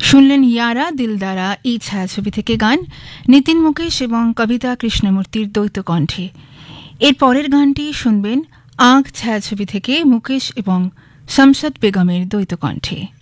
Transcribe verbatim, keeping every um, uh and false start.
শুনলেন ইয়ারা দিলদারা এই ছায়াছবি থেকে গান, নিতিন মুকেশ এবং কবিতা কৃষ্ণমূর্তির দ্বৈত কণ্ঠে। এর পরের গানটি শুনবেন আঁখ ছায়াছবি থেকে মুকেশ এবং শামশাদ বেগমের দ্বৈত কণ্ঠে।